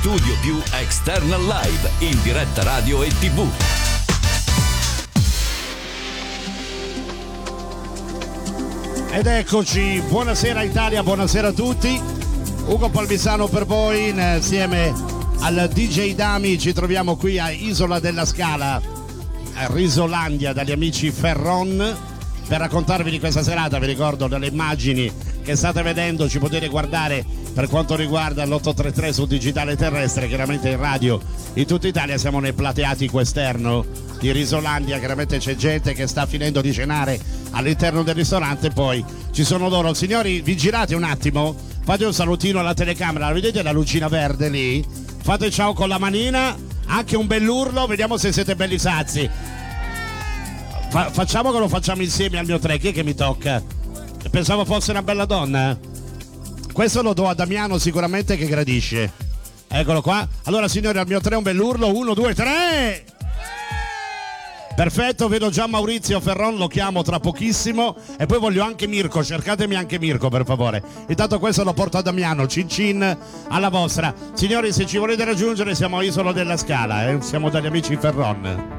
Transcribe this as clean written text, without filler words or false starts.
Studio Più External Live in diretta radio e TV. Ed eccoci, buonasera Italia, buonasera a tutti. Ugo Palmisano per voi, insieme al DJ Dami ci troviamo qui a Isola della Scala, a Risolandia, dagli amici Ferron, per raccontarvi di questa serata. Vi ricordo delle immagini che state vedendo, ci potete guardare per quanto riguarda l'833 sul digitale terrestre, chiaramente in radio in tutta Italia. Siamo nel plateatico esterno di Risolandia, chiaramente c'è gente che sta finendo di cenare all'interno del ristorante, poi ci sono loro. Signori, vi girate un attimo, fate un salutino alla telecamera, vedete la lucina verde lì? Fate ciao con la manina, anche un bell'urlo, vediamo se siete belli sazi. Facciamo che lo facciamo insieme al mio tre. Chi è che mi tocca? Pensavo fosse una bella donna. Questo lo do a Damiano sicuramente, che gradisce. Eccolo qua. Allora signori, al mio tre un bell'urlo, 1, 2, 3. Perfetto, vedo già Maurizio Ferron, lo chiamo tra pochissimo. E poi voglio anche Mirko, cercatemi anche Mirko per favore. Intanto questo lo porto a Damiano, cin cin alla vostra. Signori, se ci volete raggiungere siamo a Isola della Scala, siamo dagli amici Ferron.